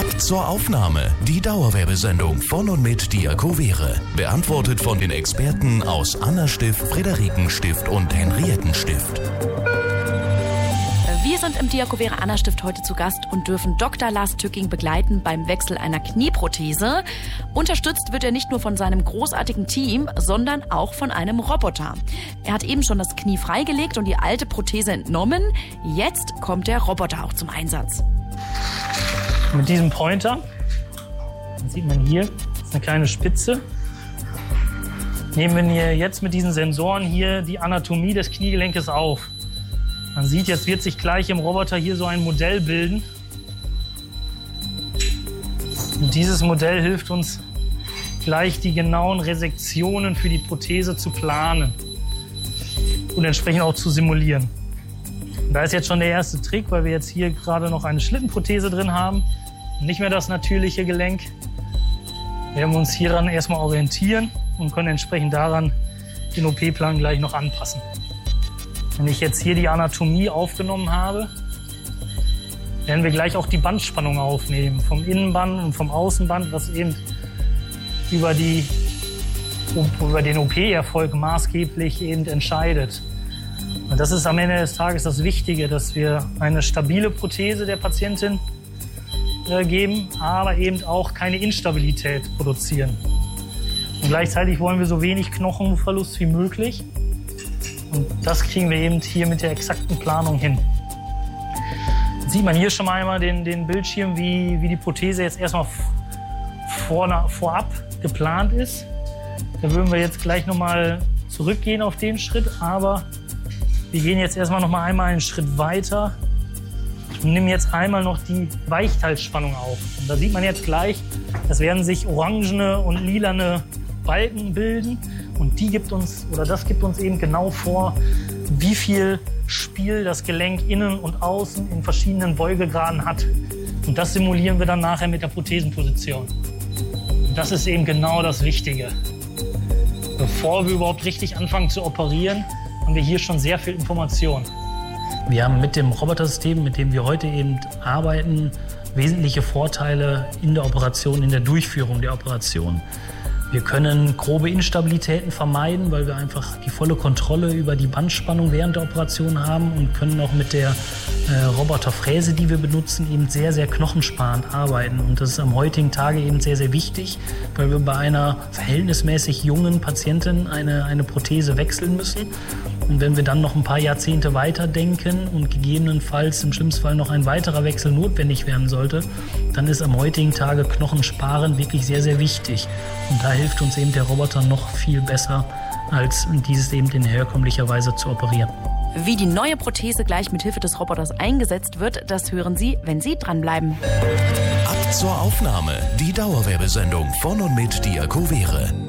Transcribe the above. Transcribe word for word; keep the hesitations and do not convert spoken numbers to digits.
Ab zur Aufnahme. Die Dauerwerbesendung von und mit Diakovere. Beantwortet von den Experten aus Anna-Stift, Friederiken-Stift und Henriettenstift. Wir sind im Diakovere Anna-Stift heute zu Gast und dürfen Doktor Lars Tücking begleiten beim Wechsel einer Knieprothese. Unterstützt wird er nicht nur von seinem großartigen Team, sondern auch von einem Roboter. Er hat eben schon das Knie freigelegt und die alte Prothese entnommen. Jetzt kommt der Roboter auch zum Einsatz. Mit diesem Pointer, das sieht man hier, ist eine kleine Spitze. Nehmen wir jetzt mit diesen Sensoren hier die Anatomie des Kniegelenkes auf. Man sieht, jetzt wird sich gleich im Roboter hier so ein Modell bilden. Und dieses Modell hilft uns gleich, die genauen Resektionen für die Prothese zu planen und entsprechend auch zu simulieren. Und da ist jetzt schon der erste Trick, weil wir jetzt hier gerade noch eine Schlittenprothese drin haben, nicht mehr das natürliche Gelenk. Wir werden uns hieran erstmal orientieren und können entsprechend daran den O P-Plan gleich noch anpassen. Wenn ich jetzt hier die Anatomie aufgenommen habe, werden wir gleich auch die Bandspannung aufnehmen. Vom Innenband und vom Außenband, was eben über, die, über den O P-Erfolg maßgeblich eben entscheidet. Und das ist am Ende des Tages das Wichtige, dass wir eine stabile Prothese der Patientin äh, geben, aber eben auch keine Instabilität produzieren. Und gleichzeitig wollen wir so wenig Knochenverlust wie möglich. Und das kriegen wir eben hier mit der exakten Planung hin. Jetzt sieht man hier schon mal einmal den, den Bildschirm, wie, wie die Prothese jetzt erstmal vor, vorab geplant ist. Da würden wir jetzt gleich noch mal zurückgehen auf den Schritt, aber wir gehen jetzt erstmal noch mal einmal einen Schritt weiter und nehmen jetzt einmal noch die Weichteilspannung auf. Und da sieht man jetzt gleich, es werden sich orangene und lilane Balken bilden. Und die gibt uns, oder das gibt uns eben genau vor, wie viel Spiel das Gelenk innen und außen in verschiedenen Beugegraden hat. Und das simulieren wir dann nachher mit der Prothesenposition. Und das ist eben genau das Wichtige. Bevor wir überhaupt richtig anfangen zu operieren, haben wir hier schon sehr viel Information. Wir haben mit dem Robotersystem, mit dem wir heute eben arbeiten, wesentliche Vorteile in der Operation, in der Durchführung der Operation. Wir können grobe Instabilitäten vermeiden, weil wir einfach die volle Kontrolle über die Bandspannung während der Operation haben und können auch mit der äh, Roboterfräse, die wir benutzen, eben sehr, sehr knochensparend arbeiten. Und das ist am heutigen Tage eben sehr, sehr wichtig, weil wir bei einer verhältnismäßig jungen Patientin eine, eine Prothese wechseln müssen. Und wenn wir dann noch ein paar Jahrzehnte weiterdenken und gegebenenfalls im schlimmsten Fall noch ein weiterer Wechsel notwendig werden sollte, dann ist am heutigen Tage Knochensparen wirklich sehr, sehr wichtig. Und da hilft uns eben der Roboter noch viel besser, als dieses eben in herkömmlicher Weise zu operieren. Wie die neue Prothese gleich mit Hilfe des Roboters eingesetzt wird, das hören Sie, wenn Sie dranbleiben. Ab zur Aufnahme. Die Dauerwerbesendung von und mit Diakovere.